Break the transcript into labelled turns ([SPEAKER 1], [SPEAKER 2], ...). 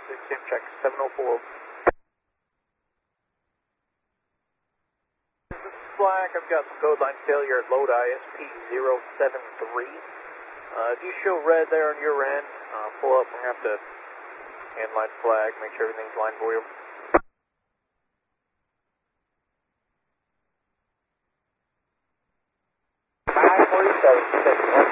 [SPEAKER 1] Sim check 704. This is Slack. I've got some code line failure at load ISP 073. If you show red there on your end, pull up. We're going to have to handline flag, make sure everything's lined for you.
[SPEAKER 2] 947,